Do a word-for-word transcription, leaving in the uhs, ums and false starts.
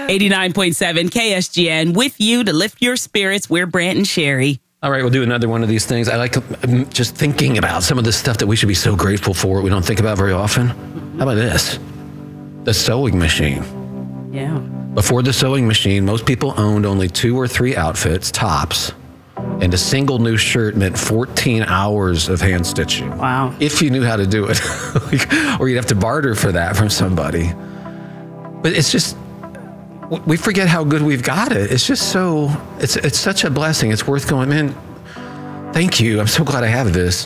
eighty-nine point seven K S G N with you to lift your spirits. We're Brant and Sherry. All right, we'll do another one of these things. I like um, just thinking about some of the stuff that we should be so grateful for we don't think about very often. How about this? The sewing machine. Yeah. Before the sewing machine, most people owned only two or three outfits, tops, and a single new shirt meant fourteen hours of hand stitching. Wow. If you knew how to do it. Or you'd have to barter for that from somebody. But it's just, we forget how good we've got it. It's just so, it's it's such a blessing. It's worth going, man, thank you. I'm so glad I have this.